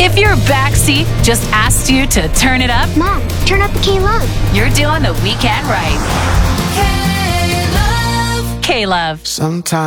If your backseat just asked you to turn it up, Mom, turn up the K-Love. you're doing the weekend right. K-Love. K-Love. Sometimes